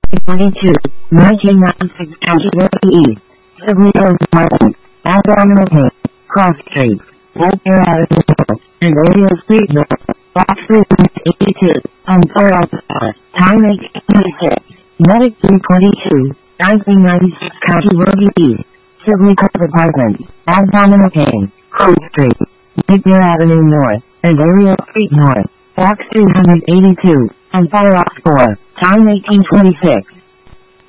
22, 1996 County Road East, Sibley Hills Apartment, Abdominal Pain, Cross Street, Woodbury Avenue North, and Radio Street North, Box 382, on Fire Spot, Time 8:26, Medic 322, 1996 County Road East, Sibley Hills Apartment, Abdominal Pain, Cross Street, Woodbury Avenue North, and Radio Street North, Box 382, on Fire 4, Time 18:26.